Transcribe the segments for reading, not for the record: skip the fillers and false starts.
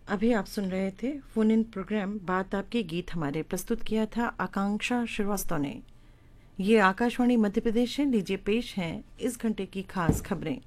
अभी आप सुन रहे थे फोन इन प्रोग्राम बात आपके गीत हमारे प्रस्तुत किया था आकांक्षा श्रीवास्तव ने। ये आकाशवाणी मध्य प्रदेश है। लीजिए पेश हैं इस घंटे की खास खबरें।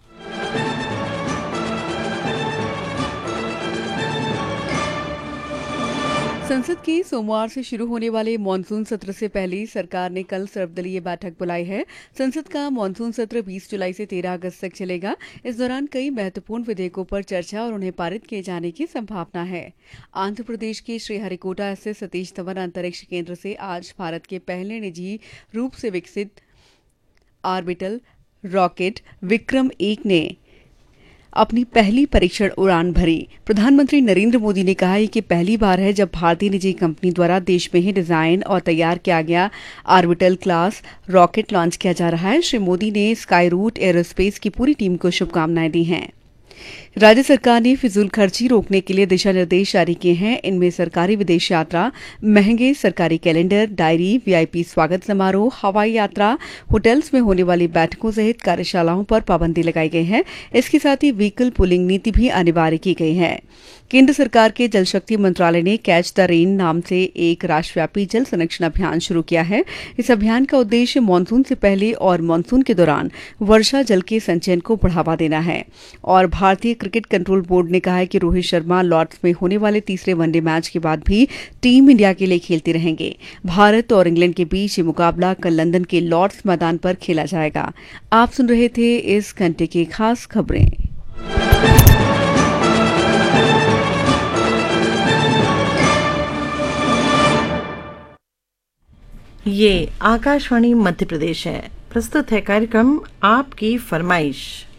संसद के सोमवार से शुरू होने वाले मानसून सत्र से पहले सरकार ने कल सर्वदलीय बैठक बुलाई है। संसद का मानसून सत्र 20 जुलाई से 13 अगस्त तक चलेगा। इस दौरान कई महत्वपूर्ण विधेयकों पर चर्चा और उन्हें पारित किए जाने की संभावना है। आंध्र प्रदेश के श्रीहरिकोटा स्थित सतीश धवन अंतरिक्ष केंद्र से आज भारत के पहले निजी रूप से विकसित ऑर्बिटल रॉकेट विक्रम-1 ने अपनी पहली परीक्षण उड़ान भरी। प्रधानमंत्री नरेंद्र मोदी ने कहा है कि पहली बार है जब भारतीय निजी कंपनी द्वारा देश में ही डिजाइन और तैयार किया गया ऑर्बिटल क्लास रॉकेट लॉन्च किया जा रहा है। श्री मोदी ने स्काई रूट एरोस्पेस की पूरी टीम को शुभकामनाएं दी हैं। राज्य सरकार ने फिजूल खर्ची रोकने के लिए दिशा निर्देश जारी किए हैं। इनमें सरकारी विदेश यात्रा, महंगे सरकारी कैलेंडर, डायरी, वीआईपी स्वागत समारोह, हवाई यात्रा, होटल्स में होने वाली बैठकों सहित कार्यशालाओं पर पाबंदी लगाई गई है। इसके साथ ही व्हीकल पुलिंग नीति भी अनिवार्य की गई है। केंद्र सरकार के जल शक्ति मंत्रालय ने कैच द रेन नाम से एक राष्ट्रव्यापी जल संरक्षण अभियान शुरू किया है। इस अभियान का उद्देश्य मानसून से पहले और मानसून के दौरान वर्षा जल के संचयन को बढ़ावा देना है। और भारतीय क्रिकेट कंट्रोल बोर्ड ने कहा है कि रोहित शर्मा लॉर्ड्स में होने वाले तीसरे वनडे मैच के बाद भी टीम इंडिया के लिए खेलते रहेंगे। भारत और इंग्लैंड के बीच ये मुकाबला कल लंदन के लॉर्ड्स मैदान पर खेला जाएगा। आप सुन रहे थे इस घंटे की खास खबरें। ये आकाशवाणी मध्य प्रदेश है। प्रस्तुत है कार्यक्रम आपकी फरमाइश।